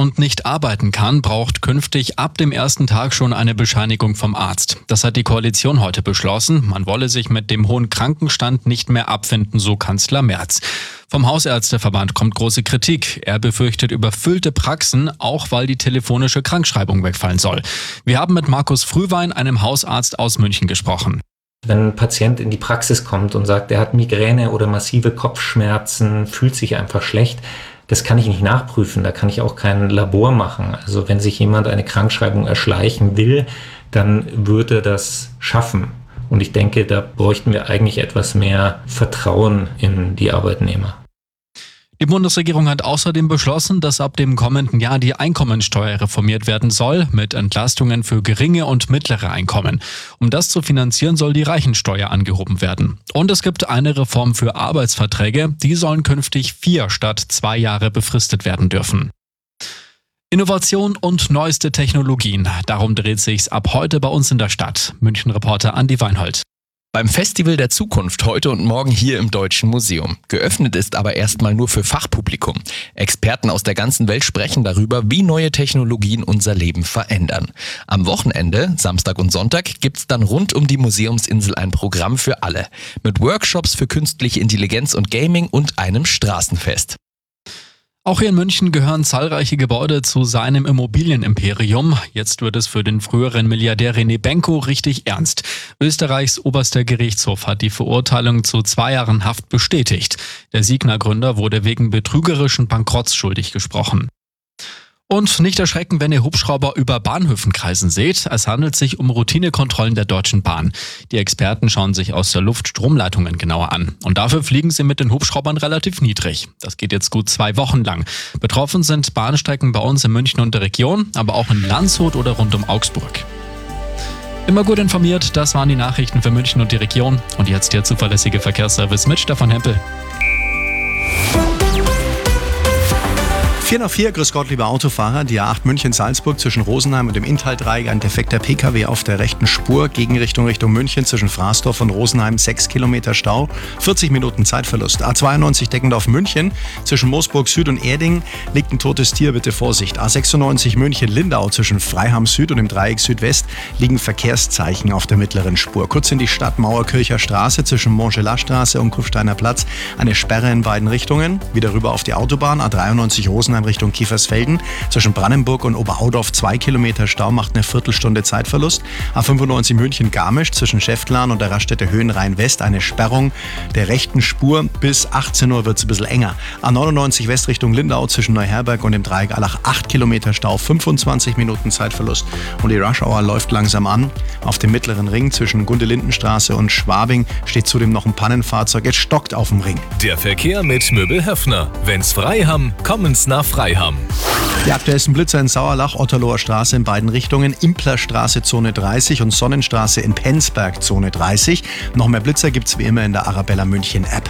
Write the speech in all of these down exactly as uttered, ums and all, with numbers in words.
und nicht arbeiten kann, braucht künftig ab dem ersten Tag schon eine Bescheinigung vom Arzt. Das hat die Koalition heute beschlossen. Man wolle sich mit dem hohen Krankenstand nicht mehr abfinden, so Kanzler Merz. Vom Hausärzteverband kommt große Kritik. Er befürchtet überfüllte Praxen, auch weil die telefonische Krankschreibung wegfallen soll. Wir haben mit Markus Frühwein, einem Hausarzt aus München, gesprochen. Wenn ein Patient in die Praxis kommt und sagt, er hat Migräne oder massive Kopfschmerzen, fühlt sich einfach schlecht, das kann ich nicht nachprüfen, da kann ich auch kein Labor machen. Also wenn sich jemand eine Krankschreibung erschleichen will, dann würde er das schaffen. Und ich denke, da bräuchten wir eigentlich etwas mehr Vertrauen in die Arbeitnehmer. Die Bundesregierung hat außerdem beschlossen, dass ab dem kommenden Jahr die Einkommensteuer reformiert werden soll, mit Entlastungen für geringe und mittlere Einkommen. Um das zu finanzieren, soll die Reichensteuer angehoben werden. Und es gibt eine Reform für Arbeitsverträge, die sollen künftig vier statt zwei Jahre befristet werden dürfen. Innovation und neueste Technologien, darum dreht sich's ab heute bei uns in der Stadt. München-Reporter Andi Weinhold. Beim Festival der Zukunft heute und morgen hier im Deutschen Museum. Geöffnet ist aber erstmal nur für Fachpublikum. Experten aus der ganzen Welt sprechen darüber, wie neue Technologien unser Leben verändern. Am Wochenende, Samstag und Sonntag, gibt's dann rund um die Museumsinsel ein Programm für alle. Mit Workshops für künstliche Intelligenz und Gaming und einem Straßenfest. Auch hier in München gehören zahlreiche Gebäude zu seinem Immobilienimperium. Jetzt wird es für den früheren Milliardär René Benko richtig ernst. Österreichs oberster Gerichtshof hat die Verurteilung zu zwei Jahren Haft bestätigt. Der Signa-Gründer wurde wegen betrügerischen Bankrotts schuldig gesprochen. Und nicht erschrecken, wenn ihr Hubschrauber über Bahnhöfen kreisen seht. Es handelt sich um Routinekontrollen der Deutschen Bahn. Die Experten schauen sich aus der Luft Stromleitungen genauer an. Und dafür fliegen sie mit den Hubschraubern relativ niedrig. Das geht jetzt gut zwei Wochen lang. Betroffen sind Bahnstrecken bei uns in München und der Region, aber auch in Landshut oder rund um Augsburg. Immer gut informiert, das waren die Nachrichten für München und die Region. Und jetzt der zuverlässige Verkehrsservice mit Stefan Hempel. vier nach vier, grüß Gott, liebe Autofahrer. Die A acht München-Salzburg zwischen Rosenheim und dem Inntal-Dreieck, ein defekter Pkw auf der rechten Spur. Gegenrichtung Richtung München zwischen Fraßdorf und Rosenheim, sechs Kilometer Stau, vierzig Minuten Zeitverlust. A zweiundneunzig Deckendorf-München zwischen Moosburg Süd und Erding liegt ein totes Tier, bitte Vorsicht. A sechsundneunzig München-Lindau zwischen Freiham Süd und dem Dreieck Südwest liegen Verkehrszeichen auf der mittleren Spur. Kurz in die Stadt Mauerkircher Straße zwischen Montgelas-Straße und Kufsteiner Platz, eine Sperre in beiden Richtungen. Wieder rüber auf die Autobahn, A dreiundneunzig Rosenheim Richtung Kiefersfelden. Zwischen Brandenburg und Oberaudorf zwei Kilometer Stau, macht eine Viertelstunde Zeitverlust. A fünfundneunzig München-Garmisch zwischen Schäftlarn und der Raststätte Höhenrhein-West eine Sperrung der rechten Spur. Bis achtzehn Uhr wird es ein bisschen enger. A neunundneunzig West Richtung Lindau zwischen Neuherberg und dem Dreieck Allach acht Kilometer Stau, fünfundzwanzig Minuten Zeitverlust. Und die Rush Hour läuft langsam an. Auf dem mittleren Ring zwischen Gundelindenstraße und Schwabing steht zudem noch ein Pannenfahrzeug. Es stockt auf dem Ring. Der Verkehr mit Möbel Höffner. Wenn's frei haben, kommen's nach Freiham. Die aktuellsten Blitzer in Sauerlach, Otterloher Straße in beiden Richtungen, Implerstraße Zone dreißig und Sonnenstraße in Penzberg Zone dreißig. Noch mehr Blitzer gibt's wie immer in der Arabella München App.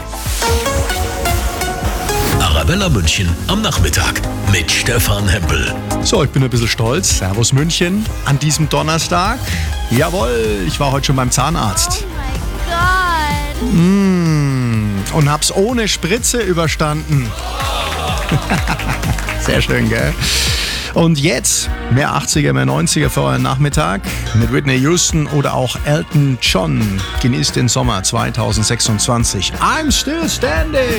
Arabella München am Nachmittag mit Stefan Hempel. So, ich bin ein bisschen stolz. Servus München an diesem Donnerstag. Jawohl, ich war heute schon beim Zahnarzt. Oh mein Gott. Mmh, und hab's ohne Spritze überstanden. Sehr schön, gell? Und jetzt mehr achtziger, mehr neunziger für euren Nachmittag mit Whitney Houston oder auch Elton John. Genießt den Sommer zweitausendsechsundzwanzig. I'm still standing!